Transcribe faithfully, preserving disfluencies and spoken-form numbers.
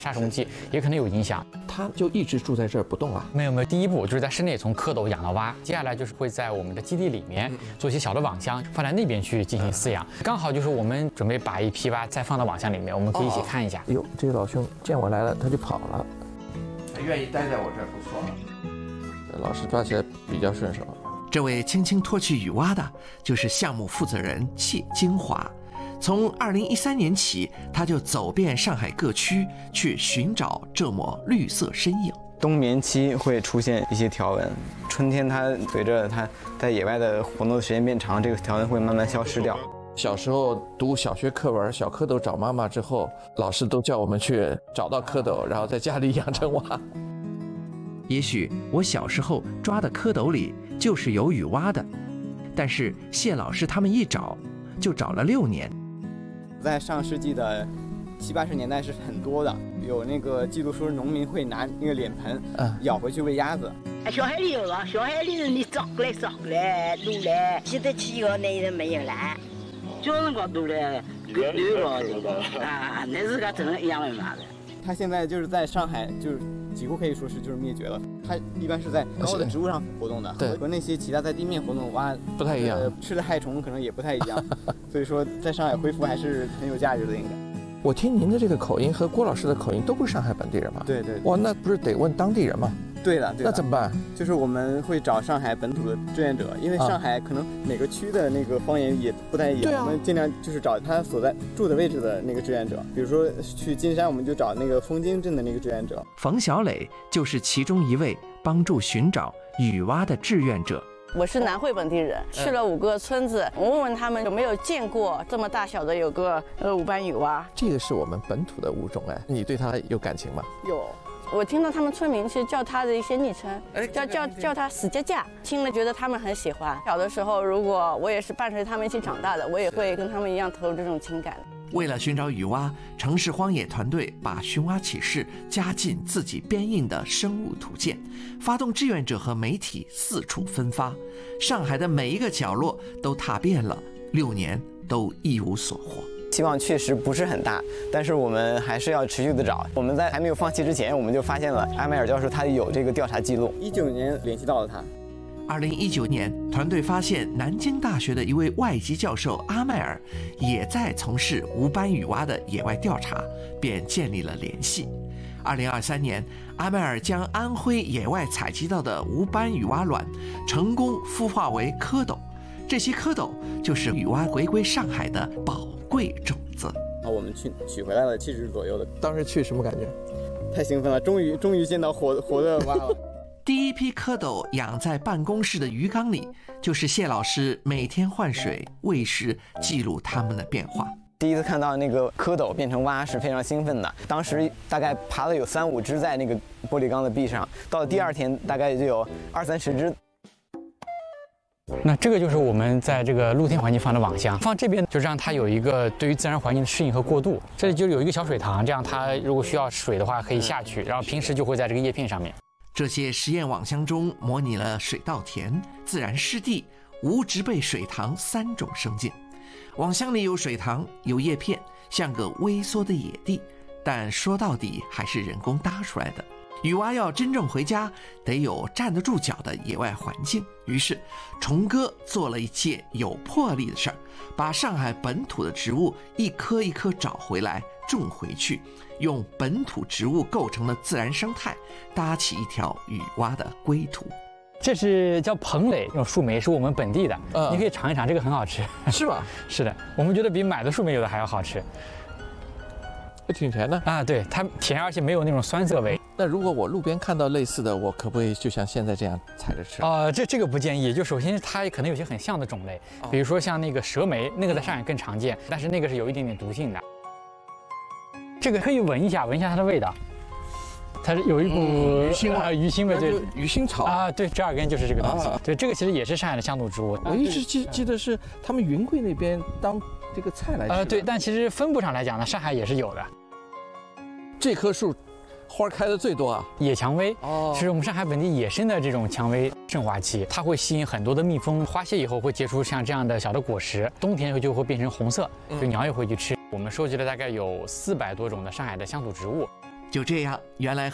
杀虫剂，也可能有影响。 它就一直住在这儿不动啊？ 没有没有，第一步就是在室内从蝌蚪养到蛙，接下来就是会在我们的基地里面做一些小的网箱，放在那边去进行饲养。刚好就是我们准备把一批蛙再放到网箱里面，我们可以一起看一下。 哟，这个老兄见我来了，他就跑了。他愿意待在我这儿，不错。老师抓起来比较顺手。 这位轻轻脱去雨蛙的，就是项目负责人谢金华。从二零一三年起，他就走遍上海各区，去寻找这抹绿色身影。 冬眠期会出现一些条纹，春天它随着它在野外的活动的时间变长，这个条纹会慢慢消失掉。 小时候读小学课文《小蝌蚪找妈妈》之后，老师都叫我们去找到蝌蚪，然后在家里养成蛙。 也许我小时候抓的蝌蚪里就是有雨蛙的，但是谢老师他们一找就找了六年。 在上世纪的七八十年代是很多的，有那个记录说农民会拿那个脸盆舀回去喂鸭子。 小海里有啊，小海里你找过来找过来撸来，现在去以后那人没有了，就是搞撸来撸撸了这个啊，那是个真的一样的嘛的。 它现在就是在上海，就是几乎可以说是就是灭绝了。它一般是在高的植物上活动的， 对， 和那些其他在地面活动的蛙不太一样， 呃、吃的害虫可能也不太一样。所以说，在上海恢复还是很有价值的，应该。 我听您的这个口音和郭老师的口音都不是上海本地人吧？ 对 对, 对。 哇，那不是得问当地人吗？ 对的，对的。 那怎么办？ 就是我们会找上海本土的志愿者，因为上海可能每个区的那个方言也不太一样，啊、我们尽量就是找他所在住的位置的那个志愿者。比如说去金山，我们就找那个枫泾镇的那个志愿者。 冯小磊就是其中一位帮助寻找雨蛙的志愿者。 我是南汇本地人，去了五个村子，我问问他们有没有见过这么大小的有个呃五斑雨蛙。 这个是我们本土的物种哎，你对它有感情吗？ 有。我听到他们村民是叫它的一些昵称，叫叫叫它死架架，听了觉得他们很喜欢。小的时候，如果我也是伴随他们一起长大的，我也会跟他们一样投入这种情感。 为了寻找雨蛙，城市荒野团队把寻蛙启事加进自己编印的生物图鉴，发动志愿者和媒体四处分发，上海的每一个角落都踏遍了，六年都一无所获。 希望确实不是很大，但是我们还是要持续的找。我们在还没有放弃之前，我们就发现了埃迈尔教授他有这个调查记录。一九年联系到了他。 二零一九年，团队发现南京大学的一位外籍教授阿迈尔也在从事无斑雨蛙的野外调查，便建立了联系。二零二三年，阿迈尔将安徽野外采集到的无斑雨蛙卵成功孵化为蝌蚪，这些蝌蚪就是雨蛙回归上海的宝贵种子。 啊，我们去取回来了七只左右的。 当时去什么感觉？ 太兴奋了，终于终于见到活活的蛙了。 第一批蝌蚪养在办公室的鱼缸里，就是谢老师每天换水、喂食，记录它们的变化。 第一次看到那个蝌蚪变成蛙是非常兴奋的，当时大概爬了有三五只在那个玻璃缸的壁上，到了第二天大概就有二三十只。 那这个就是我们在这个露天环境放的网箱，放这边就让它有一个对于自然环境的适应和过渡。这里就有一个小水塘，这样它如果需要水的话可以下去，然后平时就会在这个叶片上面。 这些实验网箱中模拟了水稻田、自然湿地、无植被水塘三种生境。网箱里有水塘，有叶片，像个微缩的野地，但说到底还是人工搭出来的。雨蛙要真正回家，得有站得住脚的野外环境。于是，虫哥做了一件有魄力的事儿，把上海本土的植物一棵一棵找回来，种回去，用本土植物构成的自然生态，搭起一条雨蛙的归途。 这是叫蓬蕾，这种树莓是我们本地的， 嗯、 你可以尝一尝，这个很好吃。 是吧？ 是的，我们觉得比买的树莓有的还要好吃。 挺甜的啊，对，它甜，而且没有那种酸涩味。 那如果我路边看到类似的，我可不可以就像现在这样采着吃？ 啊、呃，这这个不建议。就首先它可能有些很像的种类，比如说像那个蛇莓，那个在上海更常见，但是那个是有一点点毒性的。这个可以闻一下，闻一下它的味道，它是有一股、 嗯、鱼腥啊，鱼腥味，对， 鱼腥草啊，对，折耳根就是这个东西。啊、对，这个其实也是上海的乡土植物。 我一直记记得是他们云贵那边当这个菜来吃。 呃，对，但其实分布上来讲呢，上海也是有的。 这棵树花开的最多啊， 野蔷薇哦， 是我们上海本地野生的这种蔷薇盛华期，它会吸引很多的蜜蜂，花谢以后会结出像这样的小的果实，冬天就会变成红色，就鸟也会去吃。嗯、我们收集了大概有四百多种的上海的乡土植物。 就这样，原来